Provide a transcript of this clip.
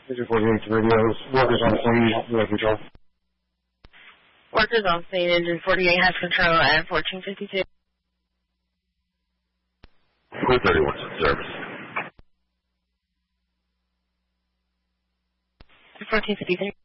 Agent 48 to radios. Workers on scene, you have control. Workers on scene, Engine 48 has control at 1452. 431's in service. 1453.